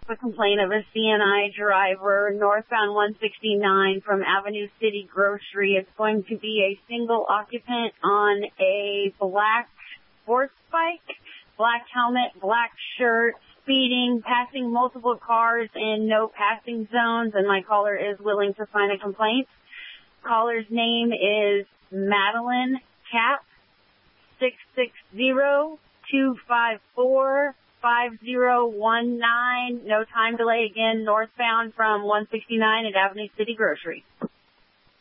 A complaint of a CNI driver northbound 169 from Avenue City Grocery. It's going to be a single occupant on a black sports bike, black helmet, black shirt, speeding, passing multiple cars in no passing zones, and my caller is willing to sign a complaint. Caller's name is Madeline Cap, 660-254-5019. No time delay, again, northbound from 169 at Avenue City Grocery.